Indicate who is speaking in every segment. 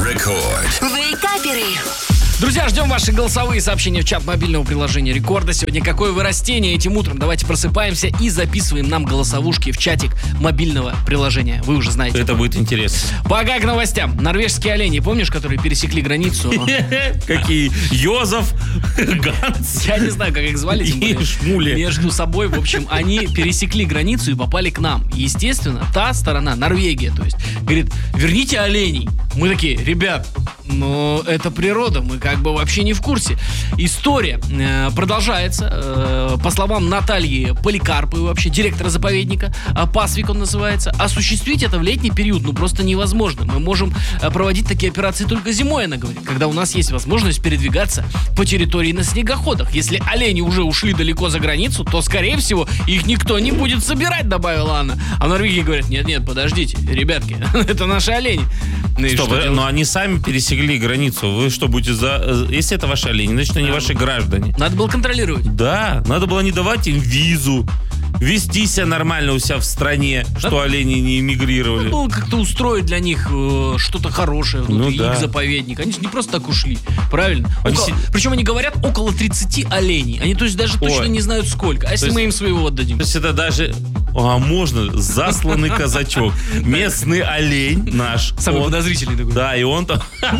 Speaker 1: Рекорд.
Speaker 2: Вейкаперы.
Speaker 3: Друзья, ждем ваши голосовые сообщения в чат мобильного приложения Рекорда. Сегодня какое вы растение этим утром? Давайте просыпаемся и записываем нам голосовушки в чатик мобильного приложения. Вы уже знаете.
Speaker 4: Это будет интересно.
Speaker 3: Пока к новостям. Норвежские олени, помнишь, которые пересекли границу?
Speaker 4: Какие? Йозеф, Ганс.
Speaker 3: Я не знаю, как их звали. тем более
Speaker 4: И Шмули.
Speaker 3: Между собой, в общем, они пересекли границу и попали к нам. Естественно, та сторона, Норвегия, то есть, говорит, верните оленей. Мы такие, ребят, но это природа, мы как бы вообще не в курсе. История продолжается. По словам Натальи Поликарповой, вообще директора заповедника, Пасвик он называется, осуществить это в летний период просто невозможно. Мы можем проводить такие операции только зимой, она говорит, когда у нас есть возможность передвигаться по территории на снегоходах. Если олени уже ушли далеко за границу, то, скорее всего, их никто не будет собирать, добавила она. А норвегии говорят, нет, подождите, ребятки, это наши олени. Ну и
Speaker 4: Стоп,
Speaker 3: что делать?
Speaker 4: но они сами пересекли границу. Вы что, будете за... Если это ваши олени, значит, они ваши граждане.
Speaker 3: Надо было контролировать.
Speaker 4: Да, надо было не давать им визу, вести себя нормально у себя в стране, что олени не эмигрировали.
Speaker 3: Ну, как-то устроить для них что-то хорошее внутри
Speaker 4: Ну да.
Speaker 3: их заповедника. Они же не просто так ушли, правильно?
Speaker 4: Они
Speaker 3: Причем они говорят около 30 оленей. Они, то есть, даже точно
Speaker 4: Ой.
Speaker 3: не знают сколько. А если
Speaker 4: есть-
Speaker 3: мы им своего отдадим?
Speaker 4: То есть это даже... можно, засланный казачок. Местный олень наш.
Speaker 3: Самый
Speaker 4: Он-
Speaker 3: подозрительный такой.
Speaker 4: Да, и он там...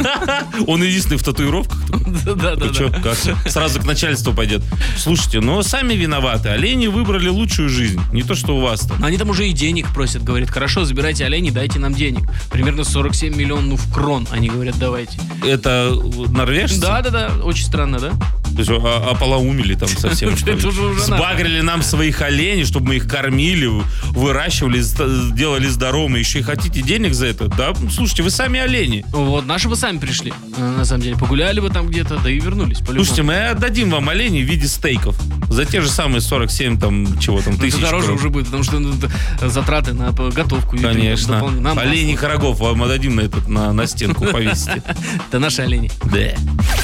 Speaker 4: Он единственный в татуировках.
Speaker 3: Да.
Speaker 4: Вы чё, как? Сразу к начальству пойдет. Слушайте, но сами виноваты. Олени выбрали лучшую жизнь. Не то, что у вас там.
Speaker 3: Они там уже и денег просят. Говорит, хорошо, забирайте оленей, дайте нам денег. Примерно 47 миллионов крон. Они говорят, давайте.
Speaker 4: Это норвежцы?
Speaker 3: Да. Очень странно, да?
Speaker 4: То есть ополоумели там совсем, что ли?
Speaker 3: Это уже
Speaker 4: Сбагрили нам своих оленей, чтобы мы их кормили, выращивали, делали здоровыми. Еще и хотите денег за это? Да, слушайте, вы сами олени.
Speaker 3: Вот, наши бы сами пришли. На самом деле, погуляли бы там где-то, да и вернулись. По-любому.
Speaker 4: Слушайте, мы отдадим вам оленей в виде стейков. За те же самые 47 тысяч.
Speaker 3: Это дороже
Speaker 4: крон.
Speaker 3: уже будет, потому что затраты на готовку.
Speaker 4: Конечно.
Speaker 3: Нам
Speaker 4: Оленей рогов вам отдадим на стенку повесите.
Speaker 3: Это наши олени.
Speaker 4: Да.